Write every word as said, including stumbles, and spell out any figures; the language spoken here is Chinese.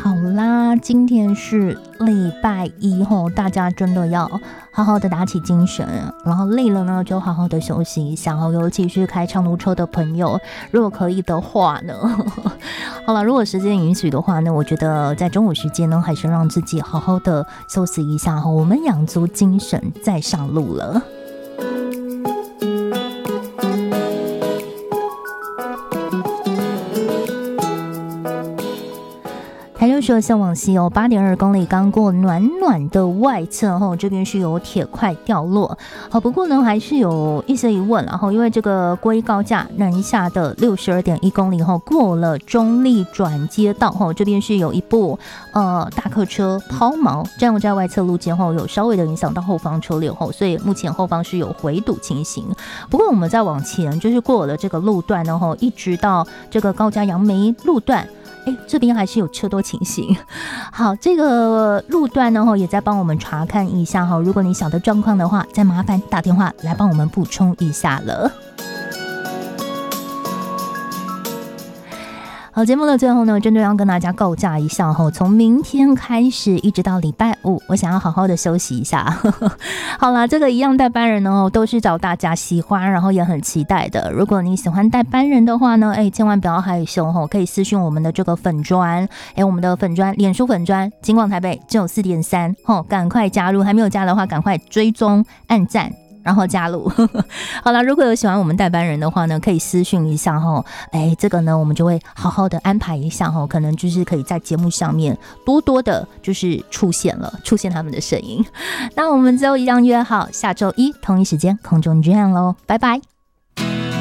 好啦，今天是礼拜一吼，大家真的要好好的打起精神，然后累了呢就好好的休息一下，尤其是开长途车的朋友，如果可以的话呢，好了，如果时间允许的话呢，我觉得在中午时间呢，还是让自己好好的休息一下，我们养足精神再上路了。台六十二线往西哦，八点二公里刚过暖暖的外侧后，这边是有铁块掉落。好，不过呢还是有一些疑问，然后因为这个龟高架南下的六十二点一公里后，过了中立转接道后，这边是有一部呃大客车抛锚，占用在外侧路肩后，有稍微的影响到后方车流后，所以目前后方是有回堵情形。不过我们再往前，就是过了这个路段呢后，一直到这个高架杨梅路段。哎，这边还是有车多情形。好，这个路段呢也在帮我们查看一下哈。如果你晓得状况的话，再麻烦打电话来帮我们补充一下了。好，节目的最后呢，真的要跟大家告假一下哈，从明天开始一直到礼拜五，我想要好好的休息一下。好啦，这个一样代班人呢，都是找大家喜欢，然后也很期待的。如果你喜欢代班人的话呢，哎，千万不要害羞哈，可以私讯我们的这个粉专，哎，我们的粉专，脸书粉专，金广台北九四点三，吼，赶快加入，还没有加的话，赶快追踪、按赞。然后加入好了，如果有喜欢我们代班人的话呢，可以私讯一下齁，哎，这个呢我们就会好好的安排一下齁，可能就是可以在节目上面多多的就是出现了出现他们的声音。那我们就一样约好下周一同一时间空中见喽，拜拜。